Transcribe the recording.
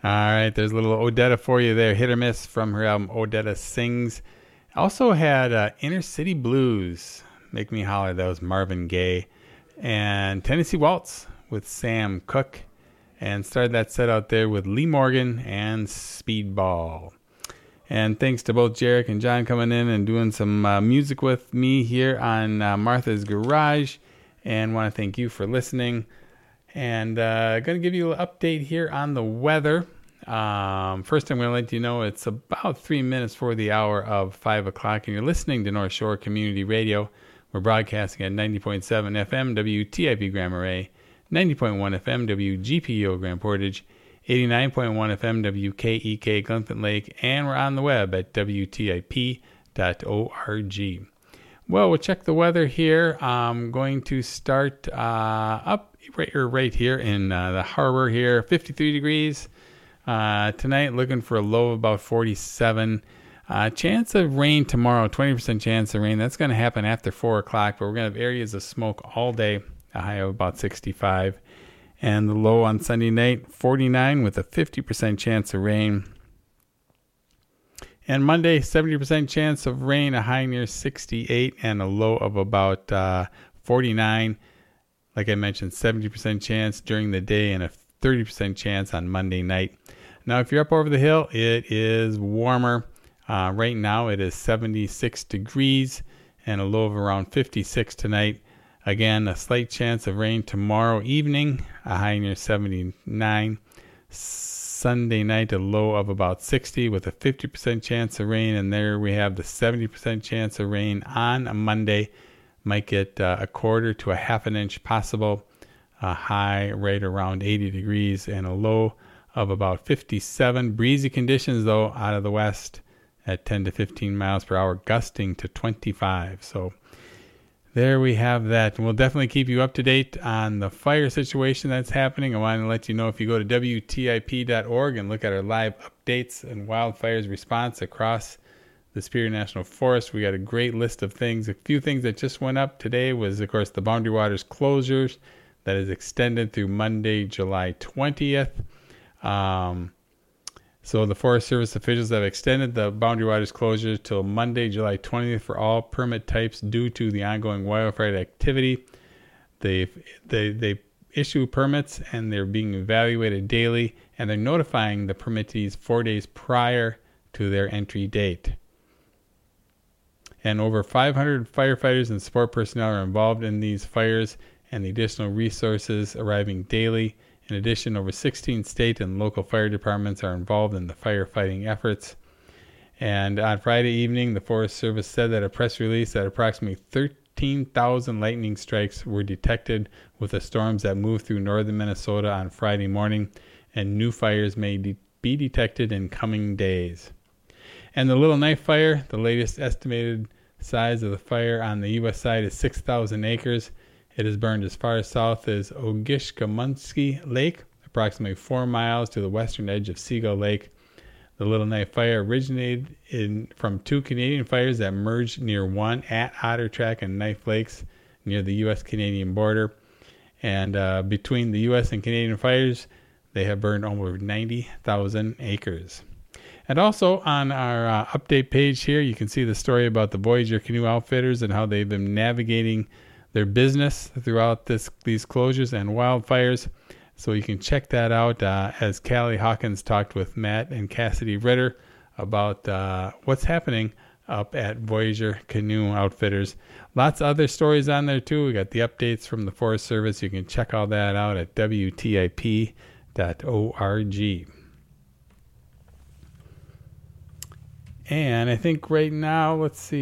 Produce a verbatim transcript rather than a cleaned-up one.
All right, there's a little Odetta for you there, hit or miss from her album Odetta Sings. Also had uh, Inner City Blues, Make Me Holler, that was Marvin Gaye. And Tennessee Waltz with Sam Cooke. And started that set out there with Lee Morgan and Speedball. And thanks to both Jarek and John coming in and doing some uh, music with me here on uh, Martha's Garage. And want to thank you for listening. And uh, going to give you an update here on the weather. Um, first, I'm going to let you know it's about three minutes for the hour of five o'clock, and you're listening to North Shore Community Radio. We're broadcasting at ninety point seven F M W T I P Grand Marais, ninety point one F M W G P O Grand Portage, eighty-nine point one F M W K E K Glenfant Lake, and we're on the web at W T I P dot org. Well, we'll check the weather here. I'm going to start uh, up right, right here in uh, the harbor here, fifty-three degrees. Uh, tonight, looking for a low of about forty-seven. Uh, chance of rain tomorrow, twenty percent chance of rain. That's going to happen after four o'clock, but we're going to have areas of smoke all day, a high of about sixty-five. And the low on Sunday night, forty-nine with a fifty percent chance of rain. And Monday, seventy percent chance of rain, a high near sixty-eight, and a low of about uh, forty-nine. Like I mentioned, seventy percent chance during the day and a thirty percent chance on Monday night. Now, if you're up over the hill, it is warmer. Uh, right now, it is seventy-six degrees and a low of around fifty-six tonight. Again, a slight chance of rain tomorrow evening, a high near seventy-nine. Sunday night, a low of about sixty with a fifty percent chance of rain. And there we have the seventy percent chance of rain on a Monday. Might get uh, a quarter to a half an inch possible. A high right around eighty degrees and a low of about fifty-seven. Breezy conditions, though, out of the west at ten to fifteen miles per hour, gusting to twenty-five. So there we have that. And we'll definitely keep you up to date on the fire situation that's happening. I want to let you know if you go to W T I P dot org and look at our live updates and wildfires response across the Superior National Forest, we got a great list of things. A few things that just went up today was, of course, the Boundary Waters closures. That is extended through Monday, July twentieth. Um, so the Forest Service officials have extended the Boundary Waters closure till Monday, July twentieth for all permit types due to the ongoing wildfire activity. They they they issue permits and they're being evaluated daily, and they're notifying the permittees four days prior to their entry date. And over five hundred firefighters and support personnel are involved in these fires, and the additional resources arriving daily. In addition, over sixteen state and local fire departments are involved in the firefighting efforts. And on Friday evening, the Forest Service said that a press release that approximately thirteen thousand lightning strikes were detected with the storms that moved through northern Minnesota on Friday morning, and new fires may de- be detected in coming days. And the Little Knife Fire, the latest estimated size of the fire on the U S side is six thousand acres. It has burned as far south as Ogishkamunsky Lake, approximately four miles to the western edge of Seagull Lake. The Little Knife Fire originated in from two Canadian fires that merged near one at Otter Track and Knife Lakes near the U S Canadian border. And uh, between the U S and Canadian fires, they have burned over ninety thousand acres. And also on our uh, update page here, you can see the story about the Voyager Canoe Outfitters and how they've been navigating their business throughout this these closures and wildfires. So you can check that out uh, as Callie Hawkins talked with Matt and Cassidy Ritter about uh, what's happening up at Voyager Canoe Outfitters. Lots of other stories on there too. We got the updates from the Forest Service. You can check all that out at W T I P dot org. And I think right now, let's see.